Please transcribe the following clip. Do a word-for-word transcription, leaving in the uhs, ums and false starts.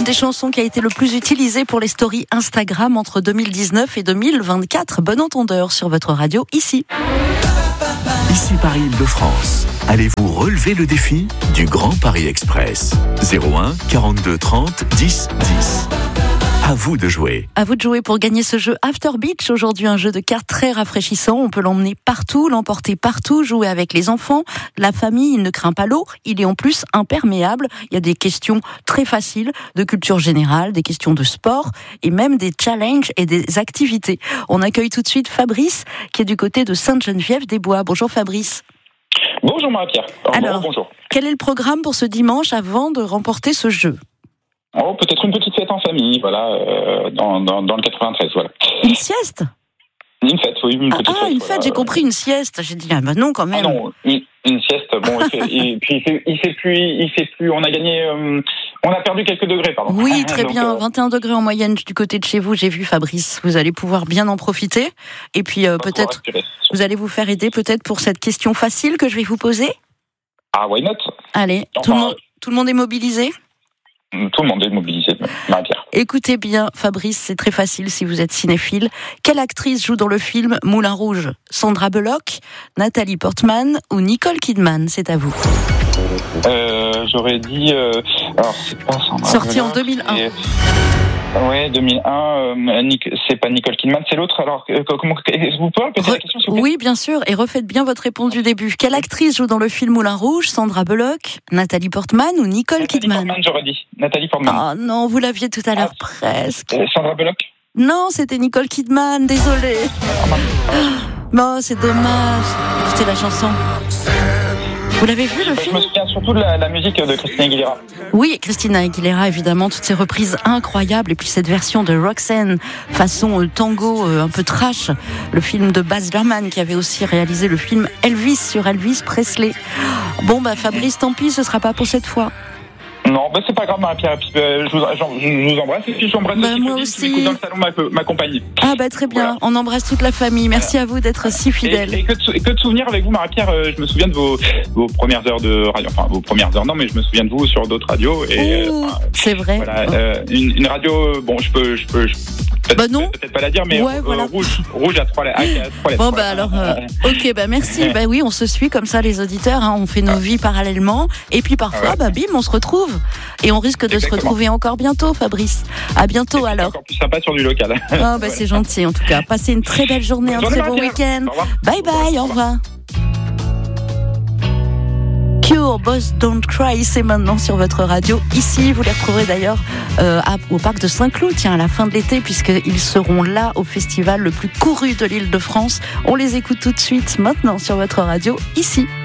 Une des chansons qui a été le plus utilisée pour les stories Instagram entre deux mille dix-neuf et deux mille vingt-quatre. Bon entendeur sur votre radio, ici. Ici Paris Île-de-France. Allez-vous relever le défi du Grand Paris Express? zéro un quarante-deux trente dix dix. À vous de jouer. À vous de jouer pour gagner ce jeu After Beach. Aujourd'hui, un jeu de cartes très rafraîchissant. On peut l'emmener partout, l'emporter partout, jouer avec les enfants. La famille, il ne craint pas l'eau. Il est en plus imperméable. Il y a des questions très faciles de culture générale, des questions de sport et même des challenges et des activités. On accueille tout de suite Fabrice, qui est du côté de Sainte-Geneviève-des-Bois. Bonjour Fabrice. Bonjour Marie-Pierre. Alors, bonjour. Quel est le programme pour ce dimanche avant de remporter ce jeu? Oh, peut-être une petite fête en famille, voilà, euh, dans, dans, dans le quatre-vingt-treize, voilà. Une sieste? Une fête, oui, une petite ah, fête. Ah, une voilà. fête, j'ai compris, une sieste. J'ai dit, ah bah non, quand même. Ah non, une, une sieste, bon, il fait, et puis il fait, il fait plus, il fait plus, on a gagné, euh, on a perdu quelques degrés, pardon. Oui, très Donc, bien, euh... vingt et un degrés en moyenne du côté de chez vous, j'ai vu Fabrice. Vous allez pouvoir bien en profiter. Et puis, euh, peut-être, vous allez vous faire aider peut-être pour cette question facile que je vais vous poser. Ah, why not? Allez, enfin, tout, le monde, tout le monde est mobilisé? Tout le monde est mobilisé, Marie-Pierre. Écoutez bien, Fabrice, c'est très facile si vous êtes cinéphile. Quelle actrice joue dans le film Moulin Rouge? Sandra Bullock, Nathalie Portman ou Nicole Kidman? C'est à vous. Euh, j'aurais dit... Euh, alors, c'est pas Sandra Sorti Bullock, en deux mille un. Et... Ouais, deux mille un, euh, c'est pas Nicole Kidman, c'est l'autre. Alors, euh, comment vous pouvez répéter Re- la question, s'il vous plaît? Oui, bien sûr, et refaites bien votre réponse du début. Quelle actrice joue dans le film Moulin Rouge? Sandra Bullock, Nathalie Portman ou Nicole Nathalie Kidman? Portman, j'aurais dit. Nathalie Portman. Ah non, vous l'aviez tout à l'heure Ah, presque. Euh, Sandra Bullock? Non, c'était Nicole Kidman, désolée. Bon, c'est dommage. Écoutez la chanson. Vous l'avez vu le Je film? me souviens surtout de la, la musique de Christina Aguilera. Oui, Christina Aguilera, évidemment, toutes ces reprises incroyables. Et puis cette version de Roxanne, façon euh, tango, euh, un peu trash. Le film de Baz Luhrmann, qui avait aussi réalisé le film Elvis sur Elvis Presley. Bon, bah Fabrice, tant pis, ce sera pas pour cette fois. Non, bah c'est pas grave, Marie-Pierre. Je, je, je, je vous embrasse et puis j'embrasse bah, aussi moi Claudine aussi. qui m'écoute dans le salon ma, ma compagnie. Ah bah très bien, Voilà. On embrasse toute la famille. Merci voilà. à vous d'être si fidèle. Et, et, que de, et que de souvenirs avec vous, Marie-Pierre. Euh, je me souviens de vos, vos premières heures de radio. Enfin, vos premières heures, non, mais je me souviens de vous sur d'autres radios. Et, Ouh, euh, c'est vrai. Voilà, euh, une, une radio, bon, je peux... Je peux je, peut-être, bah non. peut-être pas la dire, mais ouais, euh, voilà. rouge, rouge à trois lettres. À trois lettres bon, voilà. bah alors, euh, ok, bah merci. Bah oui, on se suit comme ça, les auditeurs. Hein, on fait nos vies parallèlement. Et puis parfois, ouais. bah bim, on se retrouve. Et on risque de Exactement. se retrouver encore bientôt, Fabrice. À bientôt alors. Encore plus sympa sur du local. Oh, bah voilà. C'est gentil en tout cas. Passez une très belle journée, un Bonne très journée, bon week-end. Bye bye, au revoir. Cure, Boys Don't Cry, c'est maintenant sur votre radio. Ici, vous les retrouverez d'ailleurs euh, à, au parc de Saint-Cloud, tiens, à la fin de l'été, puisqu'ils seront là au festival le plus couru de l'Île-de-France. On les écoute tout de suite, maintenant sur votre radio, ici.